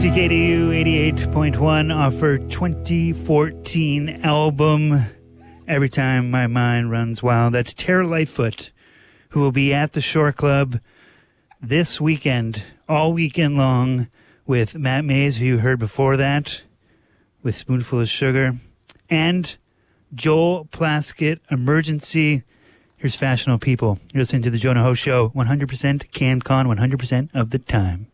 CKDU 88.1 off her 2014 album, Every Time My Mind Runs Wild. That's Tara Lightfoot, who will be at the Shore Club this weekend, all weekend long, with Matt Mays, who you heard before that, with Spoonful of Sugar, and Joel Plaskett, Emergency. Here's Fashionable People. You're listening to the Jonah Ho Show, 100% CanCon, 100% of the time.